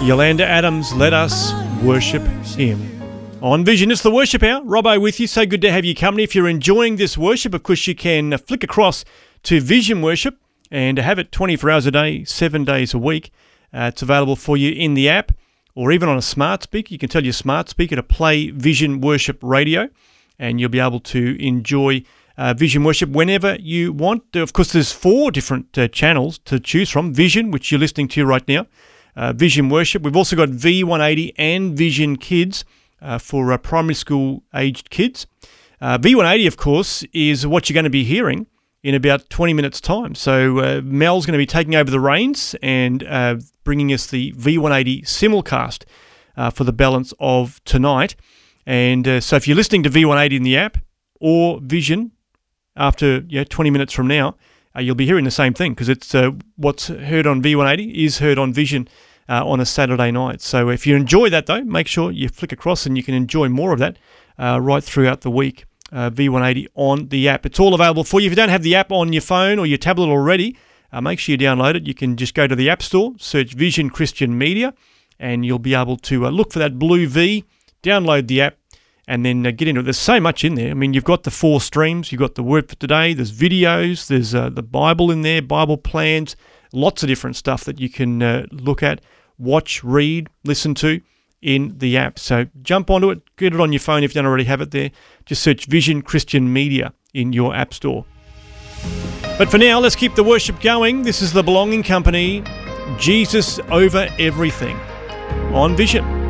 Yolanda Adams, Let Us Worship Him. On Vision, it's the Worship Hour. Robbo with you. So good to have you company. If you're enjoying this worship, of course, you can flick across to Vision Worship and have it 24 hours a day, 7 days a week. It's available for you in the app or even on a smart speaker. You can tell your smart speaker to play Vision Worship Radio and you'll be able to enjoy Vision Worship whenever you want. Of course, there's 4 different channels to choose from. Vision, which you're listening to right now. Vision Worship. We've also got V180 and Vision Kids for primary school aged kids. V180, of course, is what you're going to be hearing in about 20 minutes' time. So Mel's going to be taking over the reins and bringing us the V180 simulcast for the balance of tonight. And so if you're listening to V180 in the app or Vision after 20 minutes from now, you'll be hearing the same thing because it's what's heard on V180 is heard on Vision on a Saturday night. So if you enjoy that, though, make sure you flick across and you can enjoy more of that right throughout the week, V180 on the app. It's all available for you. If you don't have the app on your phone or your tablet already, make sure you download it. You can just go to the App Store, search Vision Christian Media, and you'll be able to look for that blue V, download the app, and then get into it. There's so much in there. I mean, you've got the 4 streams, you've got the Word for Today, there's videos, there's the Bible in there, Bible plans, lots of different stuff that you can look at, watch, read, listen to in the app. So jump onto it, get it on your phone if you don't already have it there. Just search Vision Christian Media in your App Store. But for now, let's keep the worship going. This is the Belonging Company, Jesus Over Everything, on Vision.